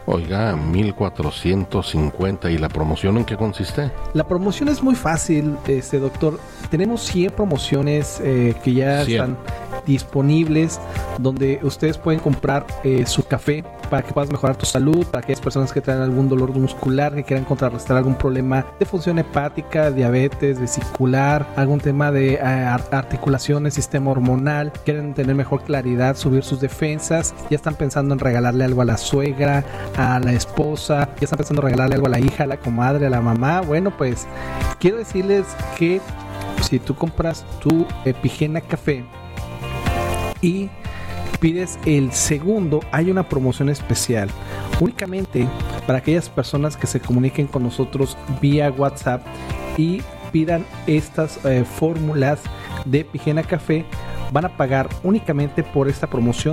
Oiga, 1,450. ¿Y la promoción en qué consiste? La promoción es muy fácil, doctor. Tenemos 100 promociones que ya 100 están disponibles, donde ustedes pueden comprar su café para que puedas mejorar tu salud, para aquellas personas que traen algún dolor muscular, que quieran contrarrestar algún problema de función hepática, diabetes, vesicular, algún tema de articulaciones, sistema hormonal, quieren tener mejor claridad, subir sus defensas, ya están pensando en regalarle algo a la suegra, a la esposa, ya están pensando en regalarle algo a la hija, a la comadre, a la mamá. Bueno, pues quiero decirles que si tú compras tu Epigena Café y pides el segundo, hay una promoción especial únicamente para aquellas personas que se comuniquen con nosotros vía WhatsApp y pidan estas fórmulas de Epigena Café. Van a pagar únicamente por esta promoción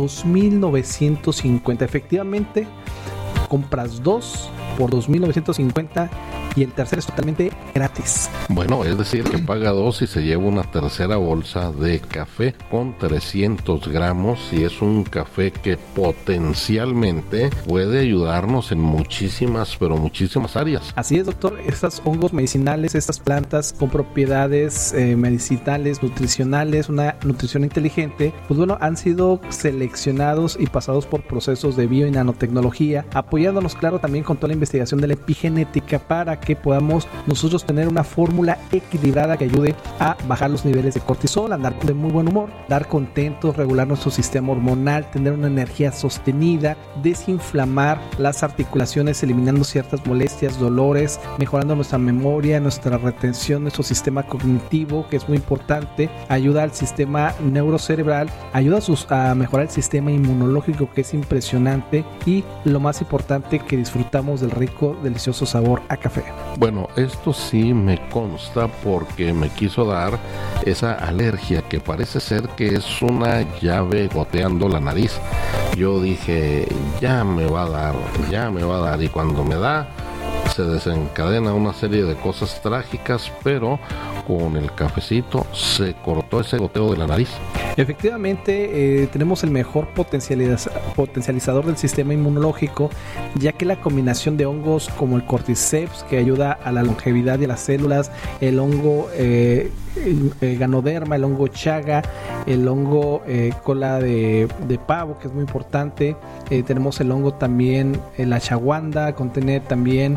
2,950. Efectivamente, compras dos por 2,950 y el tercero es totalmente gratis. Bueno, es decir, que paga 2 y se lleva una tercera bolsa de café con 300 gramos y es un café que potencialmente puede ayudarnos en muchísimas, pero muchísimas áreas. Así es, doctor. Estos hongos medicinales, estas plantas con propiedades medicinales, nutricionales, una nutrición inteligente, pues bueno, han sido seleccionados y pasados por procesos de bio y nanotecnología, apoyándonos, claro, también con toda la investigación de la epigenética para que podamos nosotros tener una fórmula equilibrada que ayude a bajar los niveles de cortisol, andar de muy buen humor, dar contentos, regular nuestro sistema hormonal, tener una energía sostenida, desinflamar las articulaciones, eliminando ciertas molestias, dolores, mejorando nuestra memoria, nuestra retención, nuestro sistema cognitivo, que es muy importante, ayuda al sistema neurocerebral, ayuda a mejorar el sistema inmunológico, que es impresionante, y lo más importante, que disfrutamos del rico, delicioso sabor a café. Bueno, esto sí me consta porque me quiso dar esa alergia que parece ser que es una llave goteando la nariz. Yo dije, ya me va a dar, y cuando me da, se desencadena una serie de cosas trágicas, pero con el cafecito se cortó ese goteo de la nariz. Efectivamente, tenemos el mejor potencializador del sistema inmunológico, ya que la combinación de hongos como el cordyceps, que ayuda a la longevidad de las células, el hongo ganoderma, el hongo chaga, el hongo cola de pavo, que es muy importante, tenemos el hongo también, la ashwagandha, contiene también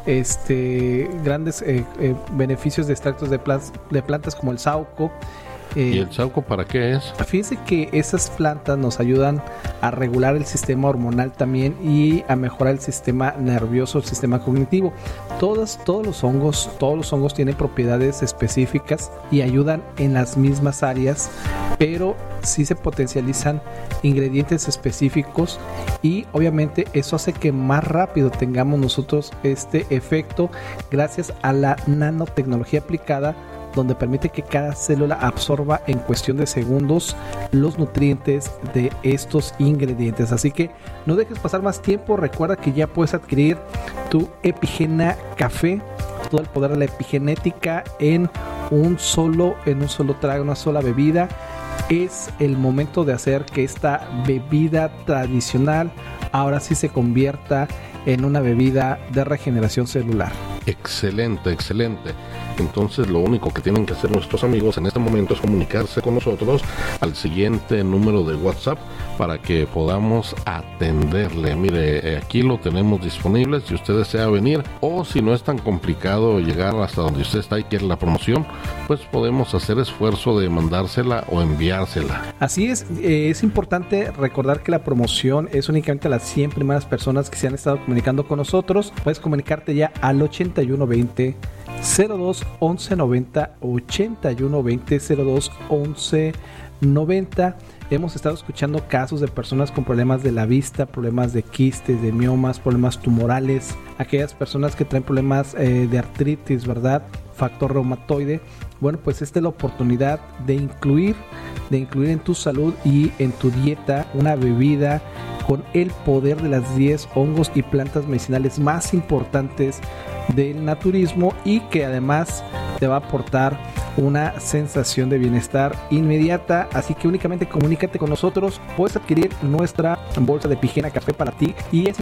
grandes beneficios de extractos de plantas como el saúco. ¿Y el saúco para qué es? Fíjense que esas plantas nos ayudan a regular el sistema hormonal también y a mejorar el sistema nervioso, el sistema cognitivo. Todos los hongos tienen propiedades específicas y ayudan en las mismas áreas, pero sí se potencializan ingredientes específicos y obviamente eso hace que más rápido tengamos nosotros este efecto gracias a la nanotecnología aplicada, donde permite que cada célula absorba en cuestión de segundos los nutrientes de estos ingredientes. Así que no dejes pasar más tiempo. Recuerda que ya puedes adquirir tu Epigena Café, todo el poder de la epigenética en un solo trago, una sola bebida. Es el momento de hacer que esta bebida tradicional ahora sí se convierta en una bebida de regeneración celular. Excelente. Entonces lo único que tienen que hacer nuestros amigos en este momento es comunicarse con nosotros al siguiente número de WhatsApp para que podamos atenderle. Mire, aquí lo tenemos disponible si usted desea venir, o si no es tan complicado llegar hasta donde usted está y quiere la promoción, pues podemos hacer esfuerzo de mandársela o enviársela. Así es importante recordar que la promoción es únicamente a las 100 primeras personas que se han estado comunicando con nosotros. Puedes comunicarte ya al 8120 02 11 90, 8120 02 11 90. Hemos estado escuchando casos de personas con problemas de la vista, problemas de quistes, de miomas, problemas tumorales, aquellas personas que traen problemas de artritis, ¿verdad? Factor reumatoide. Bueno, pues esta es la oportunidad de incluir en tu salud y en tu dieta una bebida con el poder de las 10 hongos y plantas medicinales más importantes del naturismo, y que además te va a aportar una sensación de bienestar inmediata. Así que únicamente comunícate con nosotros, puedes adquirir nuestra bolsa de Epigena Café para ti, y es